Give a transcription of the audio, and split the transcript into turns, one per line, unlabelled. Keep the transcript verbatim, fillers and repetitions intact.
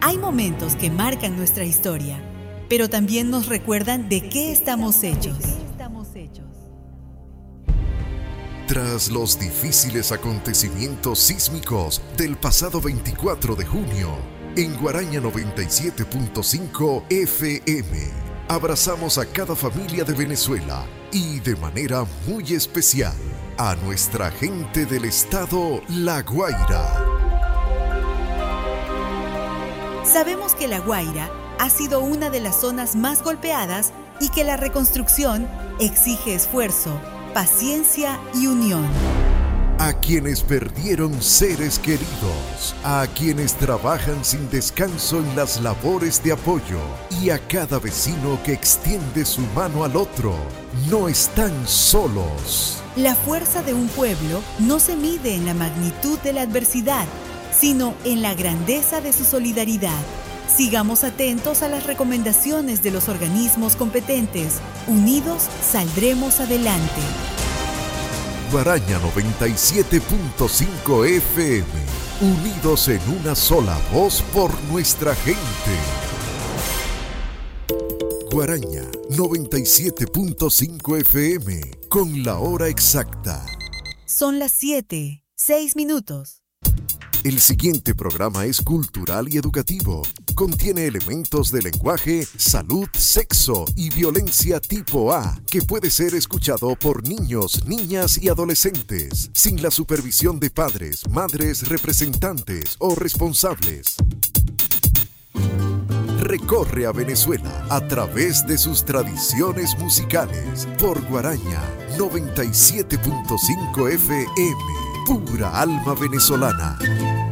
Hay momentos que marcan nuestra historia, pero también nos recuerdan de qué estamos hechos.
Tras los difíciles acontecimientos sísmicos del pasado veinticuatro de junio, en Guaraña noventa y siete punto cinco F M, abrazamos a cada familia de Venezuela y de manera muy especial a nuestra gente del estado La Guaira.
Sabemos que La Guaira ha sido una de las zonas más golpeadas y que la reconstrucción exige esfuerzo, paciencia y unión.
A quienes perdieron seres queridos, a quienes trabajan sin descanso en las labores de apoyo y a cada vecino que extiende su mano al otro, no están solos.
La fuerza de un pueblo no se mide en la magnitud de la adversidad, sino en la grandeza de su solidaridad. Sigamos atentos a las recomendaciones de los organismos competentes. Unidos saldremos adelante.
Guaraña noventa y siete punto cinco F M, unidos en una sola voz por nuestra gente. Guaraña noventa y siete punto cinco F M, con la hora exacta.
Son las siete, seis minutos.
El siguiente programa es cultural y educativo. Contiene elementos de lenguaje, salud, sexo y violencia tipo A, que puede ser escuchado por niños, niñas y adolescentes, sin la supervisión de padres, madres, representantes o responsables. Recorre a Venezuela a través de sus tradiciones musicales por Guaraña noventa y siete punto cinco F M. Pura alma venezolana.